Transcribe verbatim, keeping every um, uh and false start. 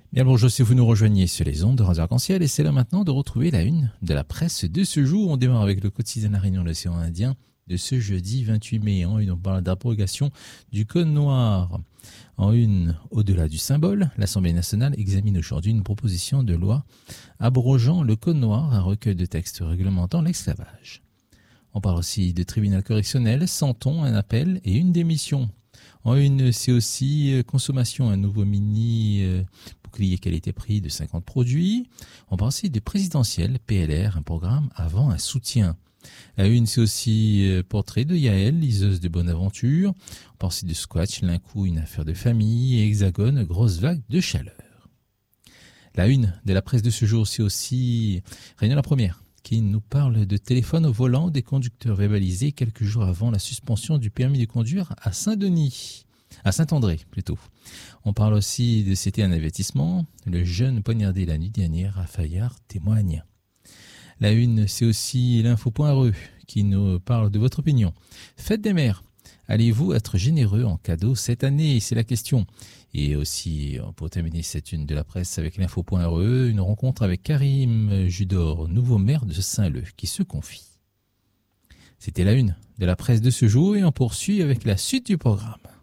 Bien bonjour si vous nous rejoignez sur les ondes de Radio Arc-en-Ciel et c'est là maintenant de retrouver la une de la presse de ce jour. On démarre avec le quotidien La Réunion de l'Océan Indien de ce jeudi vingt-huit mai. En une, on parle d'abrogation du Code noir. En une, au-delà du symbole, l'Assemblée nationale examine aujourd'hui une proposition de loi abrogeant le Code noir, un recueil de textes réglementant l'esclavage. On parle aussi de tribunal correctionnel, Santon, un appel et une démission. En une, c'est aussi euh, consommation, un nouveau mini euh, bouclier qualité prix de cinquante produits. On parle aussi de présidentiel, P L R, un programme avant un soutien. À une, c'est aussi euh, portrait de Yaël, liseuse de bonne aventure. On parle aussi de Squatch, l'un-coup, une affaire de famille. Et Hexagone, grosse vague de chaleur. La une de la presse de ce jour, c'est aussi Réunion la première, qui nous parle de téléphone au volant des conducteurs verbalisés quelques jours avant la suspension du permis de conduire à Saint-Denis, à Saint-André plutôt. On parle aussi de c'était un avertissement, le jeune poignardé la nuit dernière à Fayard témoigne. La une, c'est aussi l'info.re qui nous parle de votre opinion. Fête des mères, allez-vous être généreux en cadeau cette année? C'est la question. Et aussi, pour terminer cette une de la presse avec l'info.re, une rencontre avec Karim Judor, nouveau maire de Saint-Leu, qui se confie. C'était la une de la presse de ce jour et on poursuit avec la suite du programme.